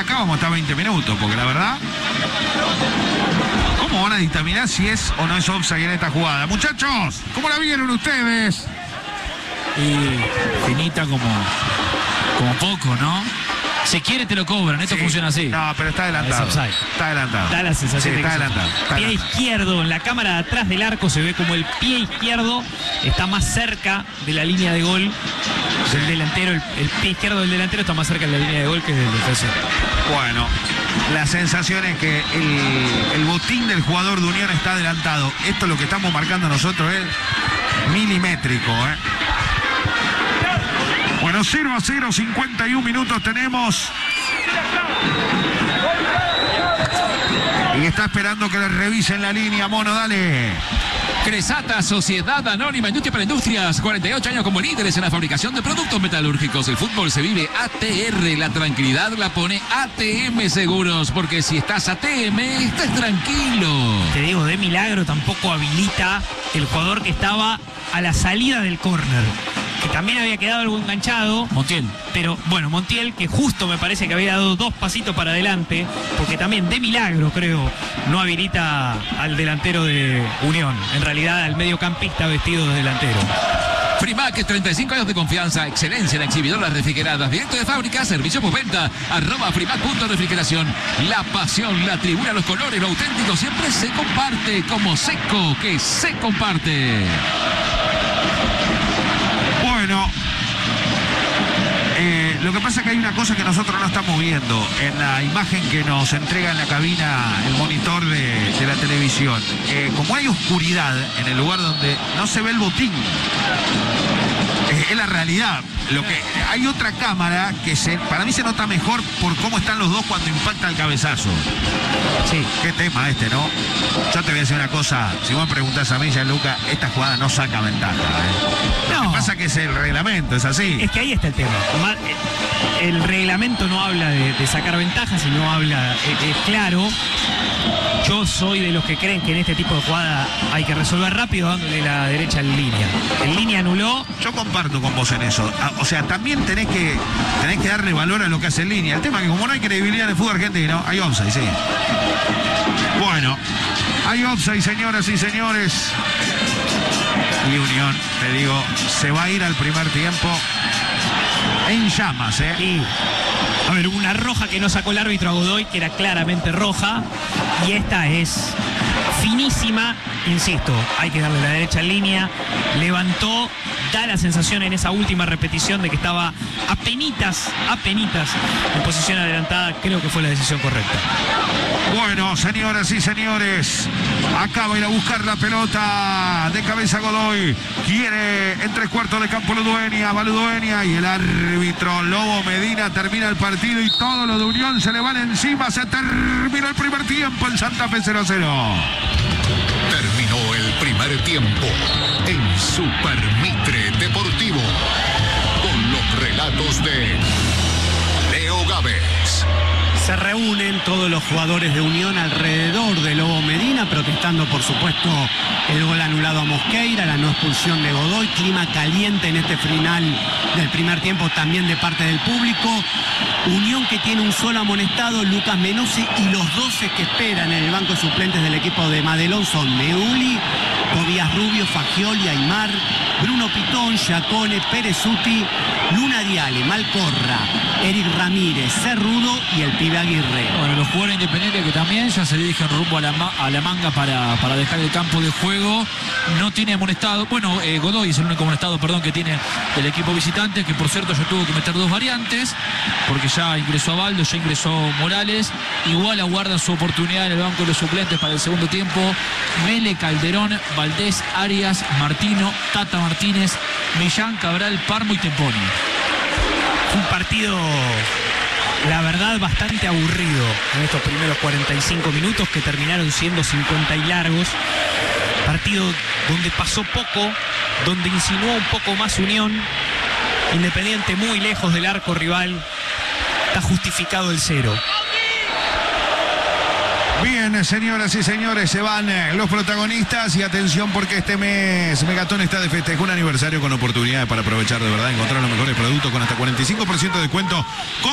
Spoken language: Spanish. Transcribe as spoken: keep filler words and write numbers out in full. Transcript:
acá vamos a estar veinte minutos, porque la verdad, ¿cómo van a dictaminar si es o no es offside en esta jugada? Muchachos, ¿cómo la vieron ustedes? Y finita como, como poco, ¿no? Si quiere te lo cobran, esto Sí. funciona así. No, pero está adelantado. Es offside. Está adelantado. Da la sensación Sí, de que está es adelantado. offside. Está Pie adelantado. izquierdo, en la cámara de atrás del arco se ve como el pie izquierdo está más cerca de la línea de gol. Sí. El delantero, el, el pie izquierdo del delantero está más cerca de la línea de gol que del defensor. Bueno, la sensación es que el, el botín del jugador de Unión está adelantado. Esto lo que estamos marcando nosotros es milimétrico, ¿eh? Bueno, cero a cero, cincuenta y un minutos tenemos. Y está esperando que le revisen la línea, Mono, dale. Cresata, Sociedad Anónima Industria para Industrias, cuarenta y ocho años como líderes en la fabricación de productos metalúrgicos. El fútbol se vive A T R, la tranquilidad la pone A T M Seguros, porque si estás A T M, estás tranquilo. Te digo, de milagro tampoco habilita el jugador que estaba a la salida del córner, que también había quedado algo enganchado. Montiel. Pero bueno, Montiel, que justo me parece que había dado dos pasitos para adelante, porque también de milagro, creo, no habilita al delantero de Unión. En realidad al mediocampista vestido de delantero. Frimac, treinta y cinco años de confianza, excelencia en exhibidoras refrigeradas, directo de fábrica, servicio por venta, arroba frimac punto refrigeración. La pasión, la tribuna, los colores, lo auténtico siempre se comparte, como Seco, que se comparte. Bueno, eh, lo que pasa es que hay una cosa que nosotros no estamos viendo en la imagen que nos entrega en la cabina el monitor de, de la televisión. Eh, como hay oscuridad en el lugar donde no se ve el botín, eh, es la realidad. Lo que hay otra cámara que se, para mí se nota mejor por cómo están los dos cuando impacta el cabezazo. Sí. Qué tema este, ¿no? Yo te voy a decir una cosa, si vos me preguntás a mí, Gianluca, esta jugada no saca ventaja, ¿eh? Lo No. que pasa es que es el reglamento, es así. Es que ahí está el tema. Ma- El reglamento no habla de, de sacar ventajas, sino habla, es, es claro. Yo soy de los que creen que en este tipo de jugada hay que resolver rápido dándole la derecha en línea. En línea anuló. Yo comparto con vos en eso. Ah, O sea, también tenés que, tenés que darle valor a lo que hace en línea. El tema es que como no hay credibilidad en el fútbol argentino, hay offside, sí. Bueno, hay offside, señoras y señores. Y Unión, te digo, se va a ir al primer tiempo en llamas, ¿eh? Y, a ver, una roja que no sacó el árbitro a Godoy, que era claramente roja. Y esta es finísima, insisto, hay que darle la derecha en línea. Levantó, da la sensación en esa última repetición de que estaba apenitas, apenitas en posición adelantada. Creo que fue la decisión correcta. Bueno, señoras y señores, acaba de ir a buscar la pelota de cabeza Godoy. Quiere en tres cuartos de campo Ludueña, va Ludueña y el árbitro Lobo Medina termina el partido y todo lo de Unión se le van encima. Se terminó el primer tiempo en Santa Fe cero a cero. Terminó el primer tiempo en Super Mitre Deportivo con los relatos de Leo Gávez. Se reúnen todos los jugadores de Unión alrededor de Lobo Medina, protestando por supuesto el gol anulado a Mosqueira, la no expulsión de Godoy, clima caliente en este final del primer tiempo también de parte del público. Unión que tiene un solo amonestado, Lucas Menose, y los doce que esperan en el banco de suplentes del equipo de Madelón son Meuli, Tobías Rubio, Fagioli, Aymar, Bruno Pitón, Giacone, Perezuti, Luna Diale, Malcorra, Eric Ramírez, Cerrudo y el pibe Aguirre. Bueno, los jugadores independientes que también ya se dirigen rumbo a la, ma a la manga para, para dejar el campo de juego. No tiene amonestado. Bueno, eh, Godoy es el único amonestado, perdón, que tiene el equipo visitante, que por cierto yo tuvo que meter dos variantes, porque ya ingresó a Baldo, ya ingresó Morales. Igual aguarda su oportunidad en el banco de los suplentes para el segundo tiempo. Mele, Calderón, Valdés, Arias, Martino, Tata Martínez, Millán, Cabral, Parmo y Temponi. Un partido, la verdad, bastante aburrido en estos primeros cuarenta y cinco minutos que terminaron siendo cincuenta y largos. Partido donde pasó poco, donde insinuó un poco más Unión. Independiente muy lejos del arco rival. Está justificado el cero. Bien, señoras y señores, se van eh, los protagonistas y atención porque este mes Megatón está de festejo, un aniversario con oportunidades para aprovechar de verdad, encontrar los mejores productos con hasta cuarenta y cinco por ciento de descuento. Con